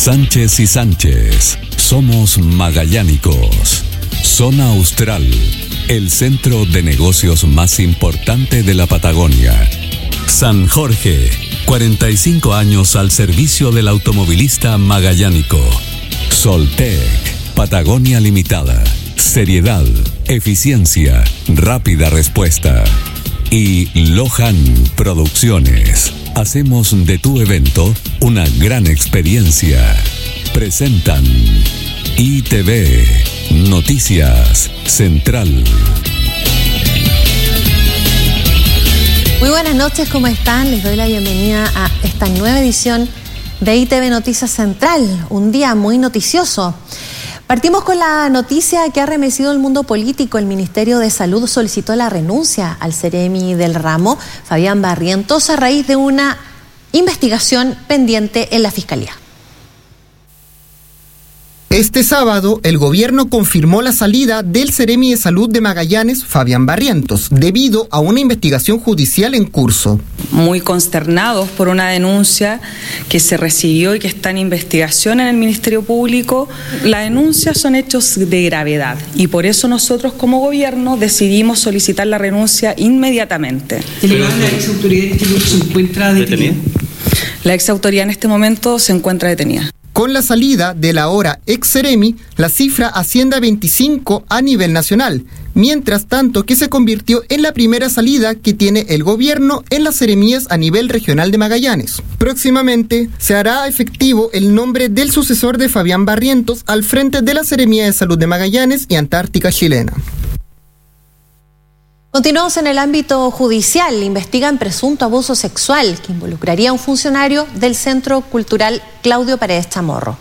Sánchez y Sánchez, somos magallánicos. Zona Austral, el centro de negocios más importante de la Patagonia. San Jorge, 45 años al servicio del automovilista magallánico. Soltec, Patagonia Limitada. Seriedad, eficiencia, rápida respuesta. Y Lohan Producciones. Hacemos de tu evento una gran experiencia. Presentan ITV, Noticias Central. Muy buenas noches, ¿cómo están? Les doy la bienvenida a esta nueva edición de ITV Noticias Central, un día muy noticioso. Partimos con la noticia que ha remecido el mundo político. El Ministerio de Salud solicitó la renuncia al Ceremi del ramo, Fabián Barrientos, a raíz de una investigación pendiente en la Fiscalía. Este sábado, el gobierno confirmó la salida del Ceremi de Salud de Magallanes, Fabián Barrientos, debido a una investigación judicial en curso. Muy consternados por una denuncia que se recibió y que está en investigación en el Ministerio Público. Las denuncias son hechos de gravedad y por eso nosotros como gobierno decidimos solicitar la renuncia inmediatamente. ¿La exautoridad de este grupo se encuentra detenida? La exautoridad en este momento se encuentra detenida. Con la salida de la ahora ex Ceremi, la cifra asciende a 25 a nivel nacional, mientras tanto que se convirtió en la primera salida que tiene el gobierno en las seremías a nivel regional de Magallanes. Próximamente se hará efectivo el nombre del sucesor de Fabián Barrientos al frente de la Seremía de Salud de Magallanes y Antártica chilena. Continuamos en el ámbito judicial. Investigan presunto abuso sexual que involucraría a un funcionario del Centro Cultural Claudio Paredes Chamorro.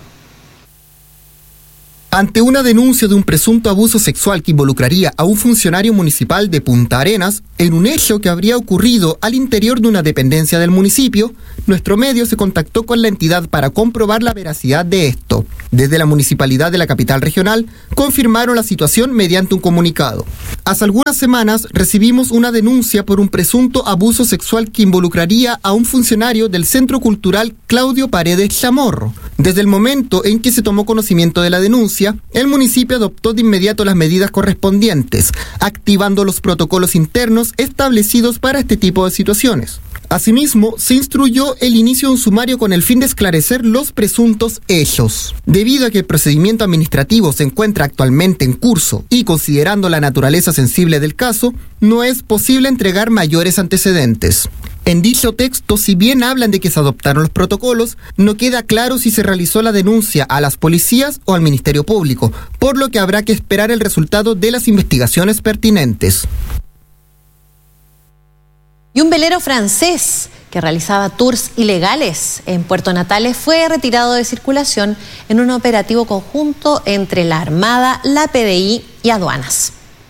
Ante una denuncia de un presunto abuso sexual que involucraría a un funcionario municipal de Punta Arenas, en un hecho que habría ocurrido al interior de una dependencia del municipio, nuestro medio se contactó con la entidad para comprobar la veracidad de esto. Desde la municipalidad de la capital regional, confirmaron la situación mediante un comunicado. Hace algunas semanas recibimos una denuncia por un presunto abuso sexual que involucraría a un funcionario del Centro Cultural Claudio Paredes Chamorro. Desde el momento en que se tomó conocimiento de la denuncia, el municipio adoptó de inmediato las medidas correspondientes, activando los protocolos internos establecidos para este tipo de situaciones. Asimismo, se instruyó el inicio de un sumario con el fin de esclarecer los presuntos hechos. Debido a que el procedimiento administrativo se encuentra actualmente en curso y considerando la naturaleza sensible del caso, no es posible entregar mayores antecedentes. En dicho texto, si bien hablan de que se adoptaron los protocolos, no queda claro si se realizó la denuncia a las policías o al Ministerio Público, por lo que habrá que esperar el resultado de las investigaciones pertinentes. Y un velero francés que realizaba tours ilegales en Puerto Natales fue retirado de circulación en un operativo conjunto entre la Armada, la PDI y aduanas.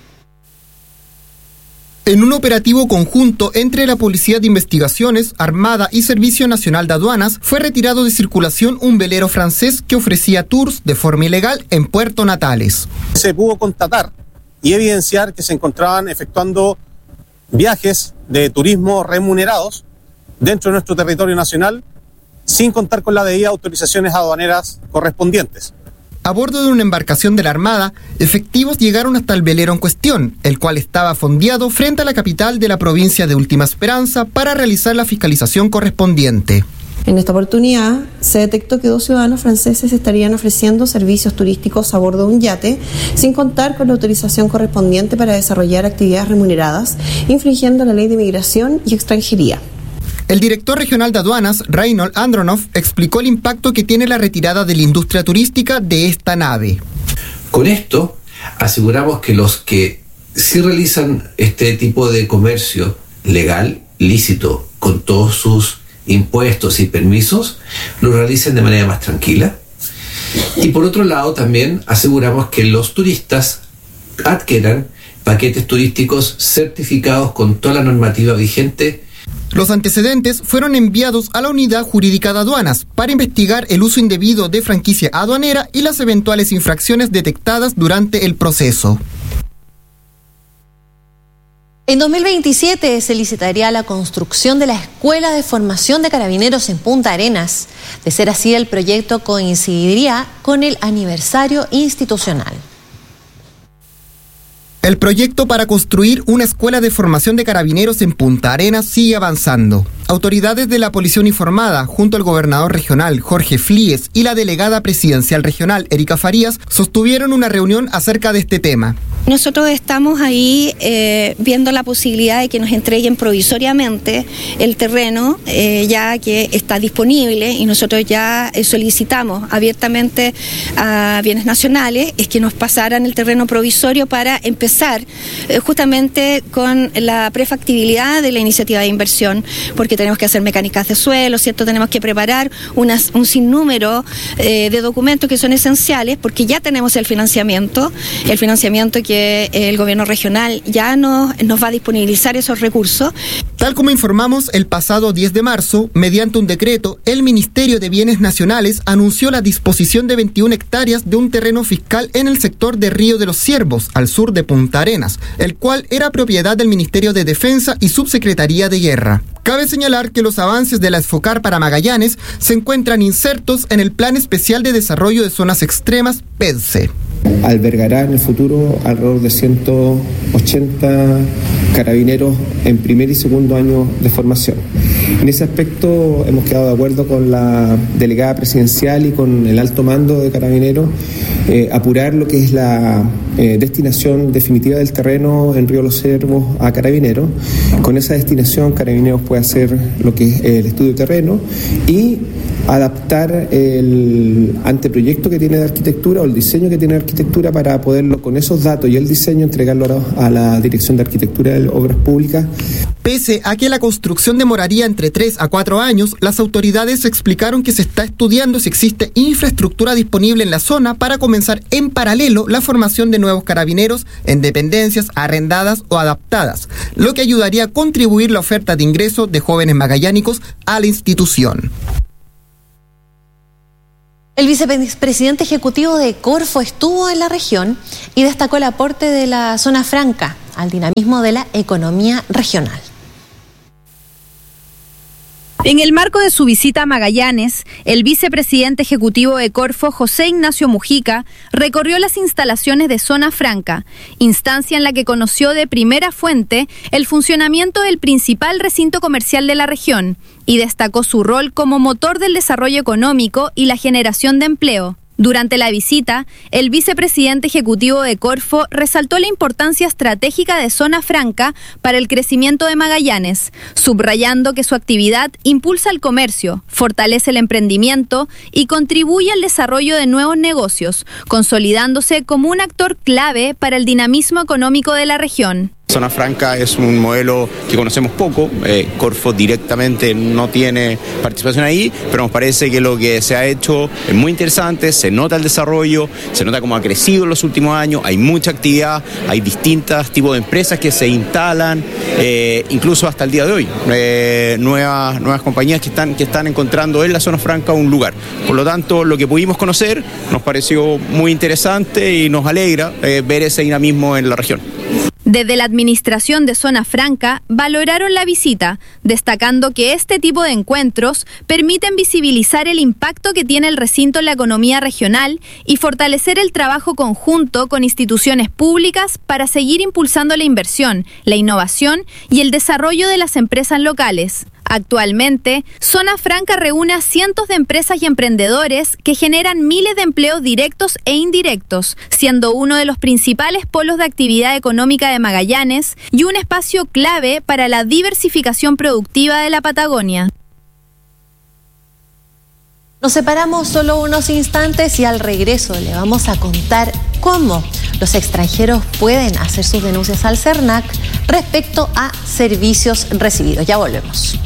En un operativo conjunto entre la Policía de Investigaciones, Armada y Servicio Nacional de Aduanas, fue retirado de circulación un velero francés que ofrecía tours de forma ilegal en Puerto Natales. Se pudo constatar y evidenciar que se encontraban efectuando viajes de turismo remunerados dentro de nuestro territorio nacional sin contar con las debidas autorizaciones aduaneras correspondientes. A bordo de una embarcación de la Armada, efectivos llegaron hasta el velero en cuestión, el cual estaba fondeado frente a la capital de la provincia de Última Esperanza para realizar la fiscalización correspondiente. En esta oportunidad se detectó que 2 ciudadanos franceses estarían ofreciendo servicios turísticos a bordo de un yate sin contar con la autorización correspondiente para desarrollar actividades remuneradas, infringiendo la ley de migración y extranjería. El director regional de aduanas, Reinhold Andronov, explicó el impacto que tiene la retirada de la industria turística de esta nave. Con esto aseguramos que los que sí realizan este tipo de comercio legal, lícito, con todos sus impuestos y permisos, lo realicen de manera más tranquila. Y por otro lado también aseguramos que los turistas adquieran paquetes turísticos certificados con toda la normativa vigente. Los antecedentes fueron enviados a la Unidad Jurídica de Aduanas para investigar el uso indebido de franquicia aduanera y las eventuales infracciones detectadas durante el proceso. En 2027 se licitaría la construcción de la Escuela de Formación de Carabineros en Punta Arenas. De ser así, el proyecto coincidiría con el aniversario institucional. El proyecto para construir una escuela de formación de carabineros en Punta Arenas sigue avanzando. Autoridades de la Policía Uniformada, junto al gobernador regional Jorge Flies y la delegada presidencial regional Erika Farías, sostuvieron una reunión acerca de este tema. Nosotros estamos ahí viendo la posibilidad de que nos entreguen provisoriamente el terreno, ya que está disponible, y nosotros ya solicitamos abiertamente a Bienes Nacionales es que nos pasaran el terreno provisorio para empezar justamente con la prefactibilidad de la iniciativa de inversión, porque tenemos que hacer mecánicas de suelo, ¿cierto? Tenemos que preparar un sinnúmero de documentos que son esenciales, porque ya tenemos el financiamiento que el gobierno regional ya nos va a disponibilizar esos recursos. Tal como informamos el pasado 10 de marzo, mediante un decreto, el Ministerio de Bienes Nacionales anunció la disposición de 21 hectáreas de un terreno fiscal en el sector de Río de los Ciervos, al sur de Punta Arenas, el cual era propiedad del Ministerio de Defensa y Subsecretaría de Guerra. Cabe señalar que los avances de la ESFOCAR para Magallanes se encuentran insertos en el Plan Especial de Desarrollo de Zonas Extremas, PEDCE. Albergará en el futuro alrededor de 180 carabineros en primer y segundo año de formación. En ese aspecto hemos quedado de acuerdo con la delegada presidencial y con el alto mando de Carabineros, apurar lo que es la destinación definitiva del terreno en Río de los Ciervos a Carabineros. Con esa destinación Carabineros puede hacer lo que es el estudio de terreno y adaptar el anteproyecto que tiene de arquitectura o el diseño que tiene de arquitectura para poderlo, con esos datos y el diseño, entregarlo a la Dirección de Arquitectura de Obras Públicas. Pese a que la construcción demoraría entre 3 a 4 años, las autoridades explicaron que se está estudiando si existe infraestructura disponible en la zona para comenzar en paralelo la formación de nuevos carabineros en dependencias arrendadas o adaptadas, lo que ayudaría a contribuir la oferta de ingreso de jóvenes magallánicos a la institución. El vicepresidente ejecutivo de Corfo estuvo en la región y destacó el aporte de la zona franca al dinamismo de la economía regional. En el marco de su visita a Magallanes, el vicepresidente ejecutivo de Corfo, José Ignacio Mujica, recorrió las instalaciones de Zona Franca, instancia en la que conoció de primera fuente el funcionamiento del principal recinto comercial de la región y destacó su rol como motor del desarrollo económico y la generación de empleo. Durante la visita, el vicepresidente ejecutivo de Corfo resaltó la importancia estratégica de Zona Franca para el crecimiento de Magallanes, subrayando que su actividad impulsa el comercio, fortalece el emprendimiento y contribuye al desarrollo de nuevos negocios, consolidándose como un actor clave para el dinamismo económico de la región. Zona Franca es un modelo que conocemos poco, Corfo directamente no tiene participación ahí, pero nos parece que lo que se ha hecho es muy interesante, se nota el desarrollo, se nota cómo ha crecido en los últimos años, hay mucha actividad, hay distintos tipos de empresas que se instalan, incluso hasta el día de hoy, nuevas compañías que están encontrando en la Zona Franca un lugar. Por lo tanto, lo que pudimos conocer nos pareció muy interesante y nos alegra ver ese dinamismo en la región. Desde la administración de Zona Franca valoraron la visita, destacando que este tipo de encuentros permiten visibilizar el impacto que tiene el recinto en la economía regional y fortalecer el trabajo conjunto con instituciones públicas para seguir impulsando la inversión, la innovación y el desarrollo de las empresas locales. Actualmente, Zona Franca reúne a cientos de empresas y emprendedores que generan miles de empleos directos e indirectos, siendo uno de los principales polos de actividad económica de Magallanes y un espacio clave para la diversificación productiva de la Patagonia. Nos separamos solo unos instantes y al regreso le vamos a contar cómo los extranjeros pueden hacer sus denuncias al CERNAC respecto a servicios recibidos. Ya volvemos.